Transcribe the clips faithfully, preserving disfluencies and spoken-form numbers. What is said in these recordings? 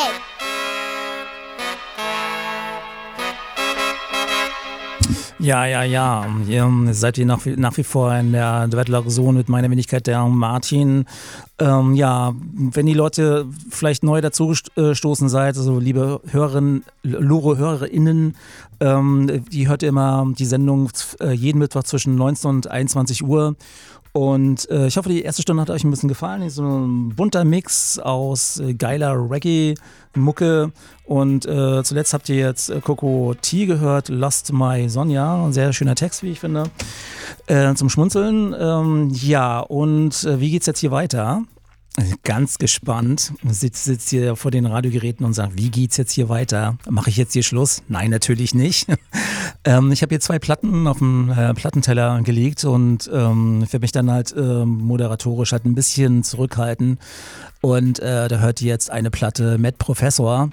Ja, ja, ja. Ihr seid ihr nach, wie- nach wie vor in der Dreadlock-Zone mit meiner Wenigkeit, der Martin. Ähm, ja, wenn die Leute vielleicht neu dazu gest- äh, stoßen seid, also liebe Hörerinnen, Lore-HörerInnen, ähm, die hört ihr immer die Sendung äh, jeden Mittwoch zwischen neunzehn und einundzwanzig Uhr. Und äh, ich hoffe, die erste Stunde hat euch ein bisschen gefallen. So ein bunter Mix aus äh, geiler Reggae-Mucke. Und äh, zuletzt habt ihr jetzt äh, Coco T gehört, Lost My Sonja. Ein sehr schöner Text, wie ich finde. Äh, zum Schmunzeln. Ähm, ja, und äh, wie geht's jetzt hier weiter? Ganz gespannt. Sitzt sitzt hier vor den Radiogeräten und sagt, wie geht's jetzt hier weiter? Mache ich jetzt hier Schluss? Nein, natürlich nicht. ähm, ich habe hier zwei Platten auf dem äh, Plattenteller gelegt und ähm, ich werde mich dann halt äh, moderatorisch halt ein bisschen zurückhalten. Und äh, da hört ihr jetzt eine Platte Mad Professor.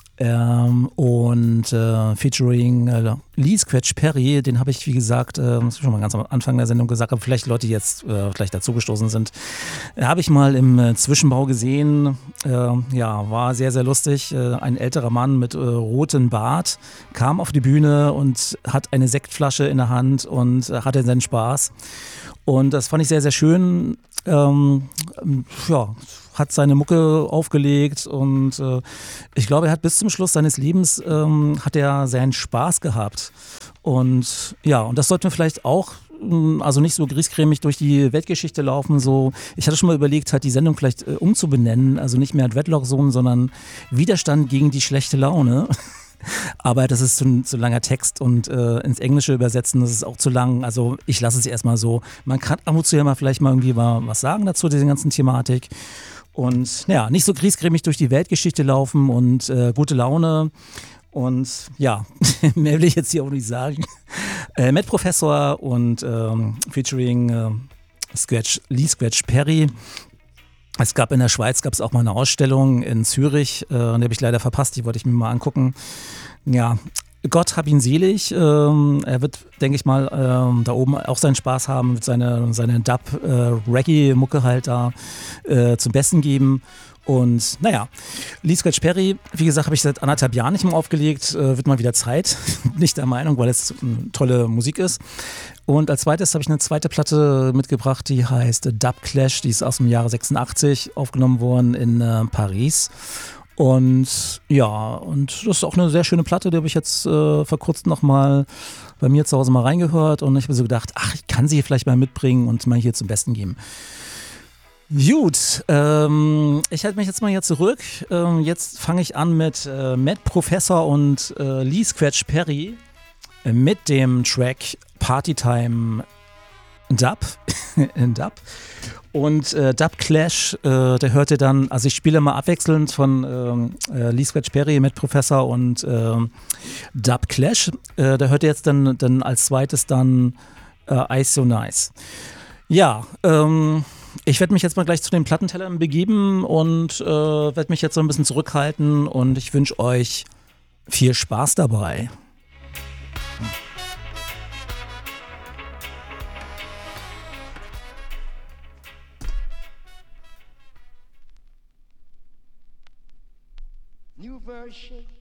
Ähm, und äh, featuring äh, Lee Scratch Perry, den habe ich, wie gesagt, äh, das ist schon mal ganz am Anfang der Sendung gesagt, aber vielleicht Leute, die jetzt äh, vielleicht dazugestoßen sind, äh, habe ich mal im äh, Zwischenbau gesehen. Äh, ja, war sehr, sehr lustig. Äh, ein älterer Mann mit äh, rotem Bart kam auf die Bühne und hat eine Sektflasche in der Hand und äh, hatte seinen Spaß. Und das fand ich sehr, sehr schön. Ähm, ja, hat seine Mucke aufgelegt und äh, ich glaube, er hat bis zum Schluss seines Lebens ähm, hat er seinen Spaß gehabt. Und ja, und das sollten wir vielleicht auch, ähm, also nicht so griesgrämig durch die Weltgeschichte laufen. So, ich hatte schon mal überlegt, halt die Sendung vielleicht äh, umzubenennen, also nicht mehr Dreadlock Zone, sondern Widerstand gegen die schlechte Laune. Aber das ist zu, ein zu langer Text und äh, ins Englische übersetzen, das ist auch zu lang. Also ich lasse es erstmal so. Man kann ab und zu ja mal vielleicht mal irgendwie mal was sagen dazu, diese ganzen Thematik. Und ja, nicht so griesgrämig durch die Weltgeschichte laufen und äh, gute Laune. Und ja, mehr will ich jetzt hier auch nicht sagen. Äh, Mad Professor und ähm, featuring äh, Scratch, Lee Scratch Perry. Es gab in der Schweiz gab es auch mal eine Ausstellung in Zürich, äh, die habe ich leider verpasst, die wollte ich mir mal angucken. Ja, Gott hab ihn selig. Ähm, er wird, denke ich mal, ähm, da oben auch seinen Spaß haben, wird seine, seine Dub-Reggae-Mucke halt da äh, zum Besten geben. Und naja, Lee Scratch Perry, wie gesagt, habe ich seit anderthalb Jahren nicht mehr aufgelegt, äh, wird mal wieder Zeit. Nicht der Meinung, weil es äh, tolle Musik ist. Und als zweites habe ich eine zweite Platte mitgebracht, die heißt Dub Clash, die ist aus dem Jahre sechsundachtzig aufgenommen worden in äh, Paris. Und ja, und das ist auch eine sehr schöne Platte, die habe ich jetzt äh, vor kurzem nochmal bei mir zu Hause mal reingehört und ich habe so gedacht, ach, ich kann sie vielleicht mal mitbringen und mal hier zum Besten geben. Gut, ähm, ich halte mich jetzt mal hier zurück. Ähm, jetzt fange ich an mit äh, Mad Professor und äh, Lee Scratch Perry äh, mit dem Track Partytime Dub. Dub. Und äh, Dub Clash, äh, der hört ihr dann, also ich spiele mal abwechselnd von ähm, äh, Lee Scratch Perry mit Professor und äh, Dub Clash. Äh, da hört ihr jetzt dann, dann als zweites dann äh, Ice So Nice. Ja, ähm, ich werde mich jetzt mal gleich zu den Plattentellern begeben und äh, werde mich jetzt so ein bisschen zurückhalten und ich wünsche euch viel Spaß dabei. New version.